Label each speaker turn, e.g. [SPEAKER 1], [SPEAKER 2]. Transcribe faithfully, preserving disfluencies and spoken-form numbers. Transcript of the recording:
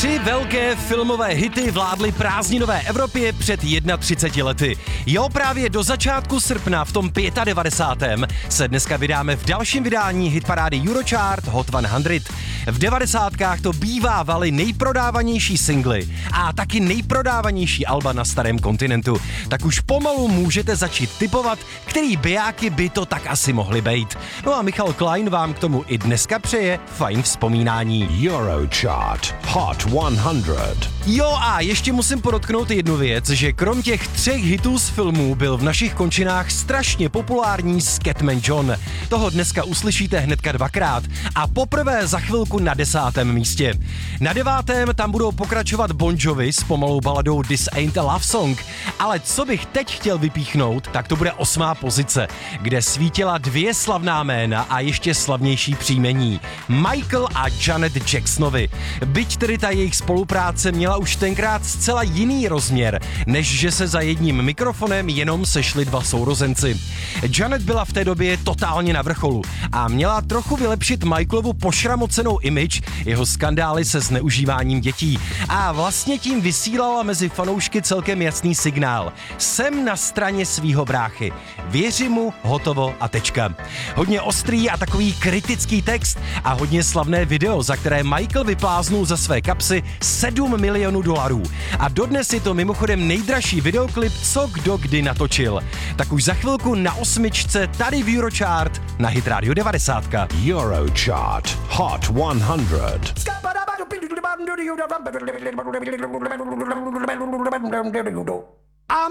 [SPEAKER 1] Tři velké filmové hity vládly prázdninové Evropě před třiceti jednou lety. Jo, právě do začátku srpna v tom devadesátém pátém se dneska vydáme v dalším vydání hitparády Eurochart Hot sto. V devadesátkách to bývávaly nejprodávanější singly a taky nejprodávanější alba na starém kontinentu. Tak už pomalu můžete začít tipovat, který bijáky by to tak asi mohly být. No a Michal Klein vám k tomu i dneska přeje fajn vzpomínání.
[SPEAKER 2] Eurochart Hot sto.
[SPEAKER 1] Jo, a ještě musím podotknout jednu věc, že krom těch třech hitů z filmů byl v našich končinách strašně populární Scatman John. Toho dneska uslyšíte hnedka dvakrát a poprvé za chvilku na desátém místě. Na devátém tam budou pokračovat Bon Jovi s pomalou baladou This Ain't a Love Song, ale co bych teď chtěl vypíchnout, tak to bude osmá pozice, kde svítila dvě slavná jména a ještě slavnější příjmení. Michael a Janet Jacksonovi. Byť tedy ta jejich spolupráce měla už tenkrát zcela jiný rozměr, než že se za jedním mikrofonem jenom sešli dva sourozenci. Janet byla v té době totálně na vrcholu a měla trochu vylepšit Michaelovu pošramocenou image, jeho skandály se zneužíváním dětí a vlastně tím vysílala mezi fanoušky celkem jasný signál. Jsem na straně svýho bráchy. Věřím mu, hotovo a tečka. Hodně ostrý a takový kritický text a hodně slavné video, za které Michael vypláznul za své kapsy sedm milionů dolarů. A dodnes je to mimochodem nejdražší videoklip, co kdo kdy natočil. Tak už za chvilku na osmičce tady v Eurochart na Hit Radio devadesát.
[SPEAKER 2] Eurochart Hot sto.